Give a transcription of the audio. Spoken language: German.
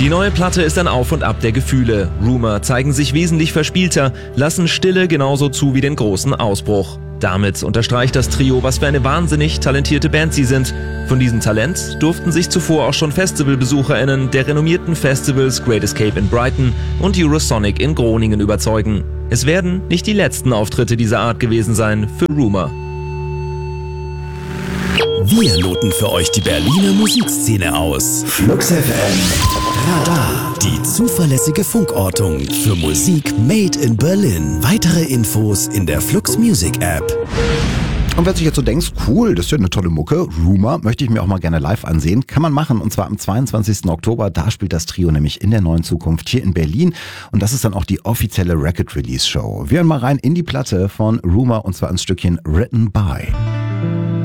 Die neue Platte ist ein Auf und Ab der Gefühle. Rumour zeigen sich wesentlich verspielter, lassen Stille genauso zu wie den großen Ausbruch. Damit unterstreicht das Trio, was für eine wahnsinnig talentierte Band sie sind. Von diesem Talent durften sich zuvor auch schon FestivalbesucherInnen der renommierten Festivals Great Escape in Brighton und Eurosonic in Groningen überzeugen. Es werden nicht die letzten Auftritte dieser Art gewesen sein für Rumour. Wir loten für euch die Berliner Musikszene aus. Flux FM Radar. Die zuverlässige Funkortung für Musik made in Berlin. Weitere Infos in der Flux Music App. Und wenn du jetzt so denkst, cool, das ist ja eine tolle Mucke, Rumour, möchte ich mir auch mal gerne live ansehen. Kann man machen, und zwar am 22. Oktober. Da spielt das Trio nämlich in der Neuen Zukunft hier in Berlin. Und das ist dann auch die offizielle Record Release Show. Wir hören mal rein in die Platte von Rumour, und zwar ins Stückchen Written By.